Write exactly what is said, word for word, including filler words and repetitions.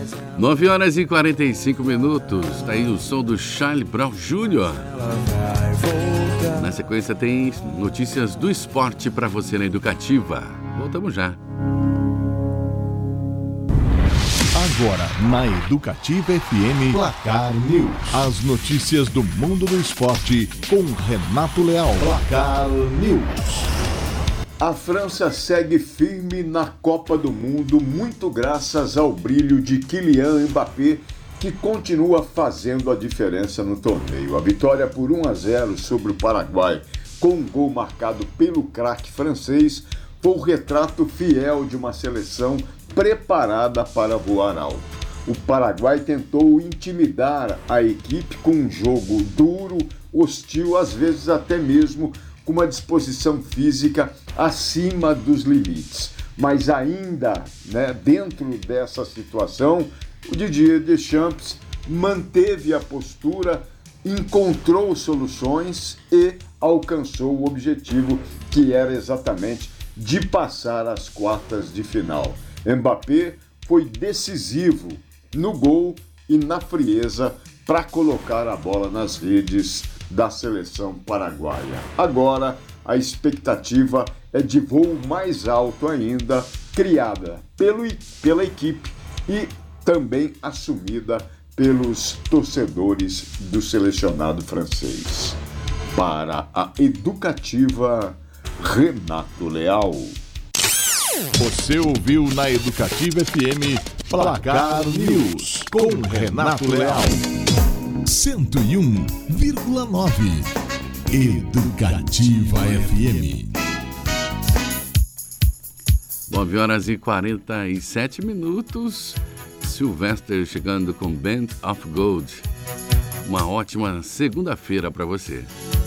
nove horas e quarenta e cinco minutos. Tá aí o som do Charlie Brown Júnior Na sequência tem notícias do esporte para você na Educativa. Voltamos já. Agora, na Educativa F M, Placar News. As notícias do mundo do esporte com Renato Leal. Placar News. A França segue firme na Copa do Mundo, muito graças ao brilho de Kylian Mbappé, que continua fazendo a diferença no torneio. A vitória por um a zero sobre o Paraguai, com um gol marcado pelo craque francês, foi o retrato fiel de uma seleção preparada para voar alto. O Paraguai tentou intimidar a equipe com um jogo duro, hostil, às vezes até mesmo com uma disposição física acima dos limites. Mas ainda, né, dentro dessa situação, o Didier Deschamps manteve a postura, encontrou soluções e alcançou o objetivo, que era exatamente de passar às quartas de final. Mbappé foi decisivo no gol e na frieza para colocar a bola nas redes da seleção paraguaia. Agora, a expectativa é de voo mais alto ainda, criada pelo, pela equipe e também assumida pelos torcedores do selecionado francês. Para a Educativa, Renato Leal. Você ouviu na Educativa F M Placar News com Renato Leal. cento e um vírgula nove Educativa F M. nove horas e quarenta e sete minutos. Sylvester chegando com Band of Gold. Uma ótima segunda-feira para você.